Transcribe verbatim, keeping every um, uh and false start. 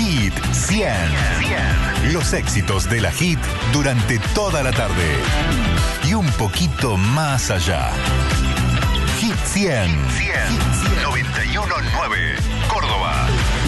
Hit cien. Los éxitos de la Hit durante toda la tarde. Y un poquito más allá. Hit cien. noventa y uno punto nueve. Córdoba.